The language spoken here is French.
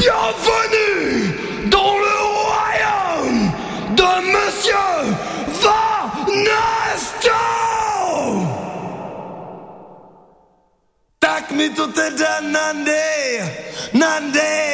Bienvenue dans le royaume de Monsieur Vanesto. Tak mi to teda nande.